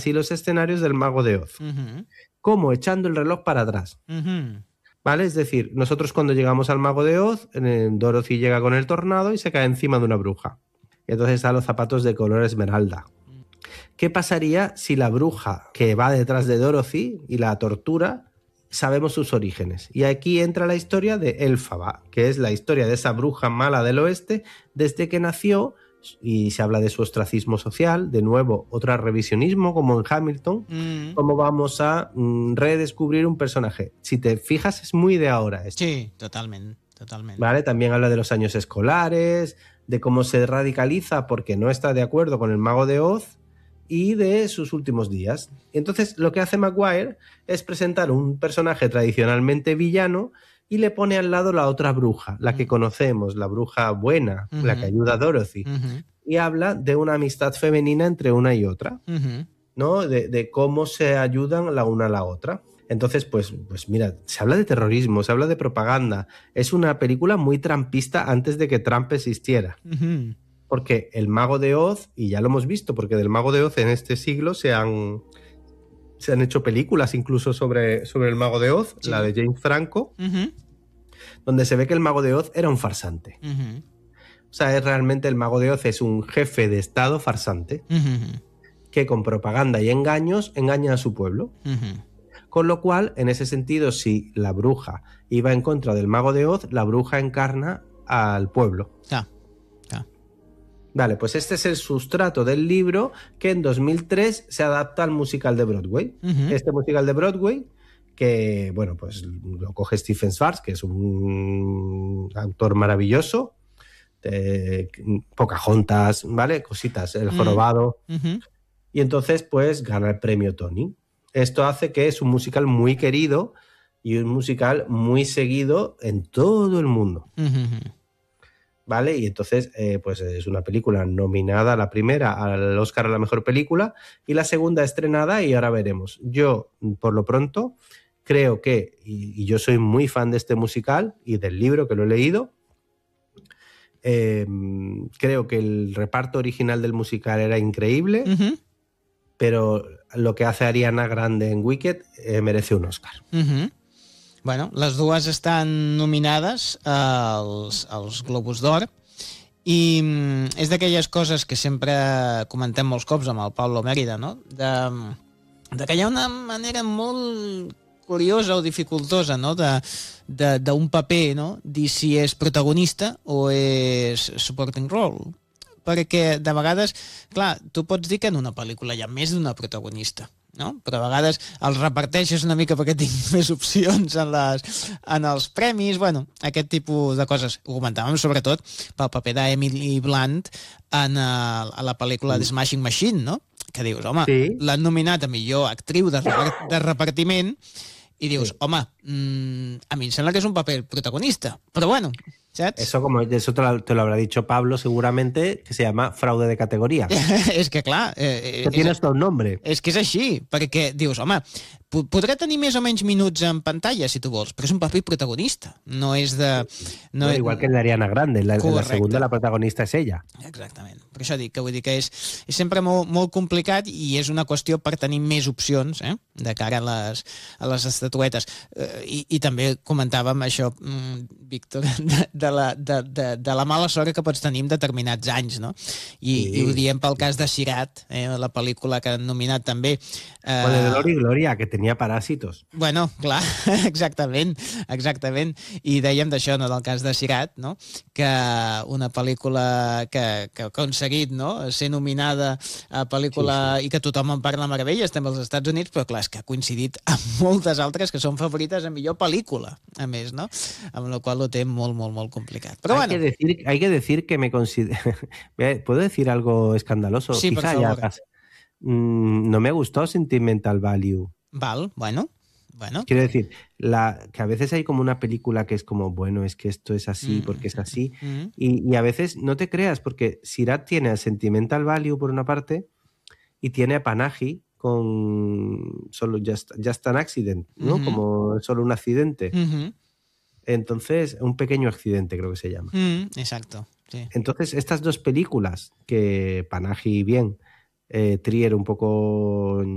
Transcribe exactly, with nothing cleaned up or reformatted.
y los escenarios del Mago de Oz, uh-huh. como echando el reloj para atrás. Uh-huh. ¿Vale? Es decir, nosotros cuando llegamos al Mago de Oz, Dorothy llega con el tornado y se cae encima de una bruja. Y entonces están los zapatos de color esmeralda. ¿Qué pasaría si la bruja que va detrás de Dorothy y la tortura, sabemos sus orígenes? Y aquí entra la historia de Elphaba, que es la historia de esa bruja mala del oeste desde que nació, y se habla de su ostracismo social, de nuevo, otro revisionismo como en Hamilton, mm. cómo vamos a mm, redescubrir un personaje. Si te fijas, es muy de ahora esto. Sí, totalmente, totalmente. ¿Vale? También habla de los años escolares, de cómo se radicaliza porque no está de acuerdo con el Mago de Oz y de sus últimos días. Entonces, lo que hace Maguire es presentar un personaje tradicionalmente villano y le pone al lado la otra bruja, la que uh-huh. conocemos, la bruja buena, uh-huh. la que ayuda a Dorothy. Uh-huh. Y habla de una amistad femenina entre una y otra, uh-huh. ¿no? De, de cómo se ayudan la una a la otra. Entonces, pues, pues mira, se habla de terrorismo, se habla de propaganda. Es una película muy trumpista antes de que Trump existiera. Uh-huh. Porque el Mago de Oz, y ya lo hemos visto, porque del Mago de Oz en este siglo se han... Se han hecho películas incluso sobre, sobre el Mago de Oz, sí. la de James Franco, uh-huh. donde se ve que el Mago de Oz era un farsante. Uh-huh. O sea, es realmente el Mago de Oz es un jefe de estado farsante uh-huh. que con propaganda y engaños engaña a su pueblo. Uh-huh. Con lo cual, en ese sentido, si la bruja iba en contra del Mago de Oz, la bruja encarna al pueblo. Ah. Vale, pues este es el sustrato del libro que en dos mil tres se adapta al musical de Broadway. Uh-huh. Este musical de Broadway, que, bueno, pues lo coge Stephen Schwartz, que es un autor maravilloso, de Pocahontas, ¿vale? Cositas, El Jorobado. Uh-huh. Y entonces, pues, gana el premio Tony. Esto hace que es un musical muy querido y un musical muy seguido en todo el mundo. Uh-huh. ¿Vale? Y entonces, eh, pues es una película nominada, la primera al Oscar a la mejor película y la segunda estrenada, y ahora veremos. Yo, por lo pronto, creo que, y, y yo soy muy fan de este musical y del libro que lo he leído, eh, creo que el reparto original del musical era increíble, uh-huh. pero lo que hace Ariana Grande en Wicked eh, merece un Oscar. Uh-huh. Bueno, les dues estan nominades als, als Globus d'Or i és d'aquelles coses que sempre comentem molts cops amb el Pablo Mérida, no? De, de que hi ha una manera molt curiosa o dificultosa, no? de, de, d'un paper, no? Dir si és protagonista o és supporting role. Perquè de vegades, clar, tu pots dir que en una pel·lícula hi ha més d'una protagonista, no? Però a vegades els reparteixes una mica perquè tinc més opcions en, les, en els premis, bueno, aquest tipus de coses. Ho comentàvem sobretot pel paper d'Emily Blunt en a, a la pel·lícula The Smashing Machine, no? Que dius, home, sí. l'han nominat a millor actriu de, repart de repartiment i dius, sí. home, mmm, a mi em sembla que és un paper protagonista, però bueno... ¿sabes? Eso como eso te lo, te lo habrá dicho Pablo seguramente, que se llama fraude de categoría. És que clar... Eh, que tienes tu nombre. És que és així, perquè dius, home, podrà tenir més o menys minuts en pantalla, si tu vols, però és un paper protagonista. No és de... No, no és... Igual que el de Ariana Grande, la, la segunda la protagonista és ella. Exactament. Per això dic que vull dir que és, és sempre molt, molt complicat i és una qüestió per tenir més opcions, eh, de cara a les, a les estatuetes. Eh, i, I també comentàvem això, mm, Víctor, de, de, la, de, de, de la mala sort que pots tenir en determinats anys, no? I, sí. i ho diem pel cas de Sirat, eh, la pel·lícula que han nominat també. Eh, bueno, de Gloria y Gloria, que tenia paràsitos. Bueno, clar, exactament, exactament. I dèiem d'això, no, del cas de Sirat, no? Que una pel·lícula que, que ha aconseguit, no, ser nominada a pel·lícula sí, sí. i que tothom en parla meravelles, també als Estats Units, però clar, és que ha coincidit amb moltes altres que són favorites a millor pel·lícula, a més, no? Amb la qual ho té molt, molt, molt complicat. Però hay, bueno. que decir, hay que decir que me considero... ¿Puedo decir algo escandaloso? Sí, Quizá por favor. Ya, mm, no me gustó Sentimental Value. Val, bueno... Bueno. Quiero decir, la, que a veces hay como una película que es como, bueno, es que esto es así, mm, porque es así, mm. y, y a veces no te creas, porque Sirat tiene a Sentimental Value por una parte y tiene a Panahi con solo Just, Just an Accident, ¿no? Mm-hmm. Como solo un accidente. Mm-hmm. Entonces, un pequeño accidente creo que se llama. Mm, exacto, sí. Entonces, estas dos películas, que Panahi bien, eh, Trier un poco...